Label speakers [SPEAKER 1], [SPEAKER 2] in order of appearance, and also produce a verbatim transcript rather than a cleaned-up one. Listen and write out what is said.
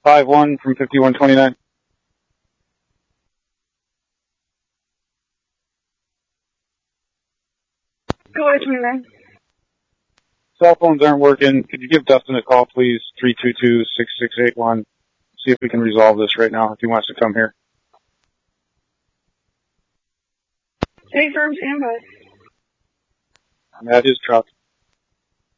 [SPEAKER 1] five one from fifty-one twenty-nine.
[SPEAKER 2] Go ahead, twenty-nine.
[SPEAKER 1] Cell phones aren't working. Could you give Dustin a call, please? three two two, six six eight one. See if we can resolve this right now if he wants to come here.
[SPEAKER 2] State firm standby.
[SPEAKER 1] I'm at his truck.